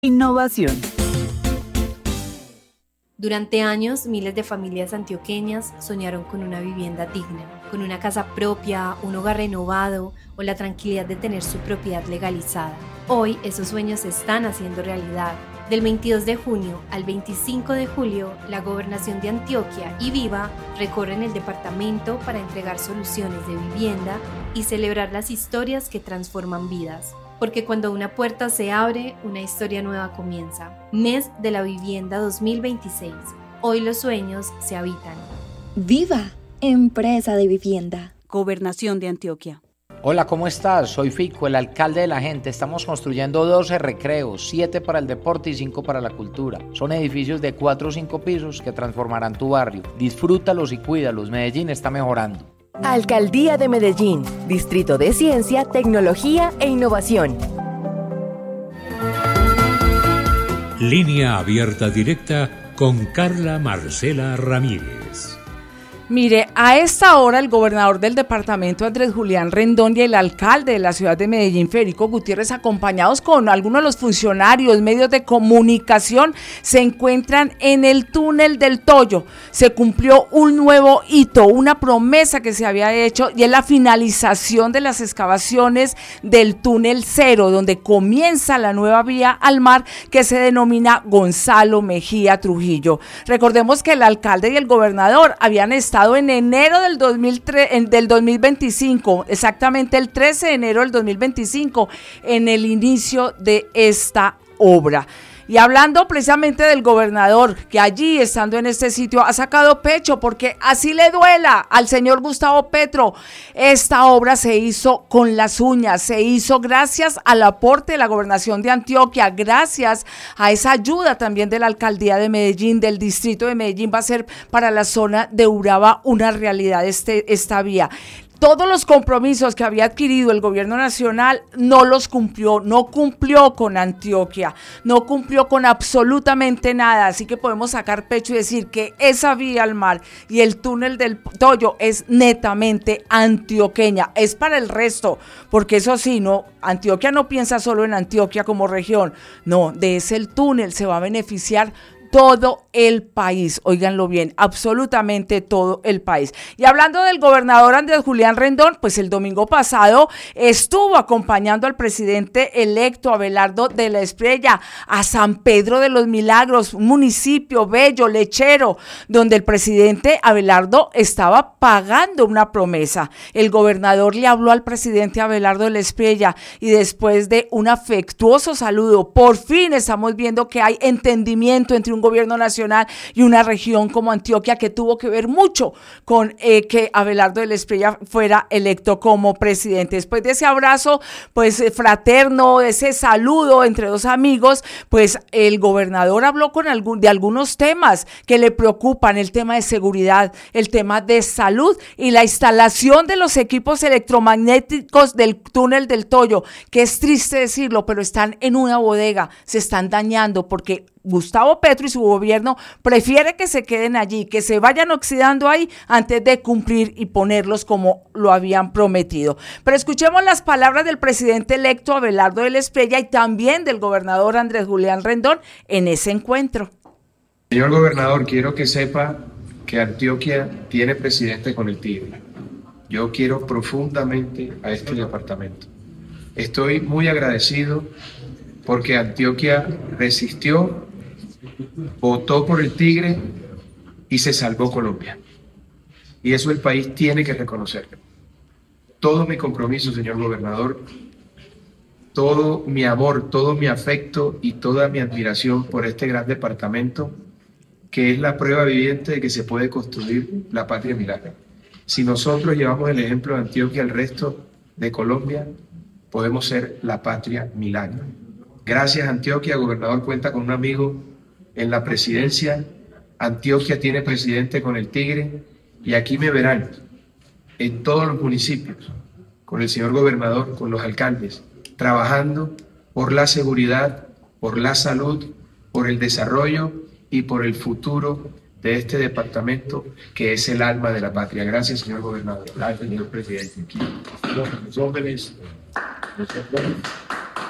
Innovación. Durante años, miles de familias antioqueñas soñaron con una vivienda digna, con una casa propia, un hogar renovado o la tranquilidad de tener su propiedad legalizada. Hoy, esos sueños se están haciendo realidad. Del 22 de junio al 25 de julio, la Gobernación de Antioquia y Viva recorren el departamento para entregar soluciones de vivienda y celebrar las historias que transforman vidas. Porque cuando una puerta se abre, una historia nueva comienza. Mes de la Vivienda 2026. Hoy los sueños se habitan. Viva, empresa de vivienda. Gobernación de Antioquia. Hola, ¿cómo estás? Soy Fico, el alcalde de la gente. Estamos construyendo 12 recreos, 7 para el deporte y 5 para la cultura. Son edificios de 4 o 5 pisos que transformarán tu barrio. Disfrútalos y cuídalos. Medellín está mejorando. Alcaldía de Medellín, Distrito de Ciencia, Tecnología e Innovación. Línea abierta directa con Carla Marcela Ramírez. Mire, a esta hora el gobernador del departamento, Andrés Julián Rendón, y el alcalde de la ciudad de Medellín, Federico Gutiérrez, acompañados con algunos de los funcionarios, medios de comunicación, se encuentran en el túnel del Toyo. Se cumplió un nuevo hito, una promesa que se había hecho, y es la finalización de las excavaciones del túnel cero, donde comienza la nueva vía al mar que se denomina Gonzalo Mejía Trujillo. Recordemos que el alcalde y el gobernador habían estado en enero del 2025, exactamente el 13 de enero del 2025, en el inicio de esta obra. Y hablando precisamente del gobernador, que allí, estando en este sitio, ha sacado pecho, porque así le duela al señor Gustavo Petro. Esta obra se hizo con las uñas, se hizo gracias al aporte de la Gobernación de Antioquia, gracias a esa ayuda también de la Alcaldía de Medellín, del Distrito de Medellín. Va a ser para la zona de Urabá una realidad esta vía. Todos los compromisos que había adquirido el gobierno nacional no los cumplió, no cumplió con Antioquia, no cumplió con absolutamente nada, así que podemos sacar pecho y decir que esa vía al mar y el túnel del Toyo es netamente antioqueña, es para el resto, porque eso sí, no, Antioquia no piensa solo en Antioquia como región, no, de ese el túnel se va a beneficiar todo el país, óiganlo bien, absolutamente todo el país. Y hablando del gobernador Andrés Julián Rendón, pues el domingo pasado estuvo acompañando al presidente electo Abelardo de la Espriella a San Pedro de los Milagros, un municipio bello, lechero, donde el presidente Abelardo estaba pagando una promesa. El gobernador le habló al presidente Abelardo de la Espriella y después de un afectuoso saludo, por fin estamos viendo que hay entendimiento entre un gobierno nacional y una región como Antioquia, que tuvo que ver mucho con que Abelardo de la Espriella fuera electo como presidente. Después de ese abrazo, pues fraterno, ese saludo entre dos amigos, pues el gobernador habló de algunos temas que le preocupan, el tema de seguridad, el tema de salud y la instalación de los equipos electromagnéticos del túnel del Toyo, que es triste decirlo, pero están en una bodega, se están dañando porque Gustavo Petro y su gobierno prefiere que se queden allí, que se vayan oxidando ahí antes de cumplir y ponerlos como lo habían prometido. Pero escuchemos las palabras del presidente electo Abelardo de la Espriella y también del gobernador Andrés Julián Rendón en ese encuentro. Señor gobernador, quiero que sepa que Antioquia tiene presidente con el Tigre. Yo quiero profundamente a este departamento. Estoy muy agradecido porque Antioquia resistió, votó por el Tigre y se salvó Colombia. Y eso el país tiene que reconocerlo. Todo mi compromiso, señor gobernador, todo mi amor, todo mi afecto y toda mi admiración por este gran departamento, que es la prueba viviente de que se puede construir la patria milagro. Si nosotros llevamos el ejemplo de Antioquia al resto de Colombia, podemos ser la patria milagro. Gracias, Antioquia. Gobernador cuenta con un amigo en la presidencia. Antioquia tiene presidente con el Tigre y aquí me verán en todos los municipios con el señor gobernador, con los alcaldes, trabajando por la seguridad, por la salud, por el desarrollo y por el futuro de este departamento que es el alma de la patria. Gracias, señor gobernador. Gracias, señor presidente. Los jóvenes,